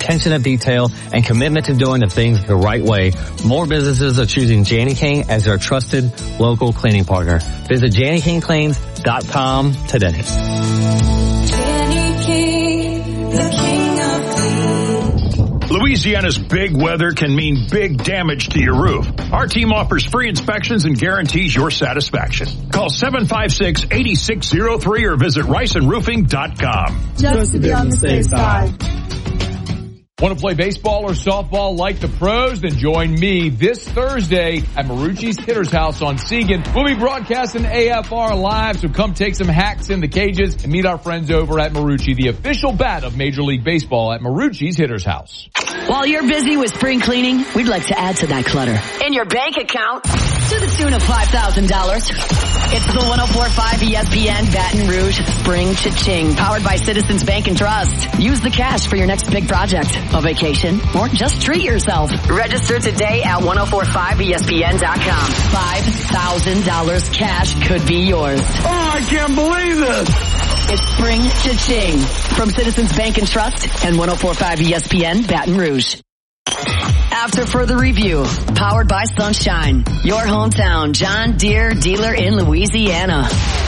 attention to detail, and commitment to doing the things the right way, more businesses are choosing Janney King as their trusted local cleaning partner. Visit JanneyKingCleans.com today. Janney King, the king of clean. Louisiana's big weather can mean big damage to your roof. Our team offers free inspections and guarantees your satisfaction. Call 756-8603 or visit RiceandRoofing.com. Just to be on the safe side. Want to play baseball or softball like the pros? Then join me this Thursday at Marucci's Hitter's House on Seagan. We'll be broadcasting AFR live, so come take some hacks in the cages and meet our friends over at Marucci, the official bat of Major League Baseball at Marucci's Hitter's House. While you're busy with spring cleaning, we'd like to add to that clutter in your bank account to the tune of $5,000. It's the 104.5 ESPN Baton Rouge Spring Cha-Ching, powered by Citizens Bank and Trust. Use the cash for your next big project, a vacation, or just treat yourself. Register today at 1045ESPN.com. $5,000 cash could be yours. Oh, I can't believe this. It's Spring Cha-Ching from Citizens Bank and Trust and 104.5 ESPN Baton Rouge. After further review, powered by Sunshine, your hometown John Deere dealer in Louisiana.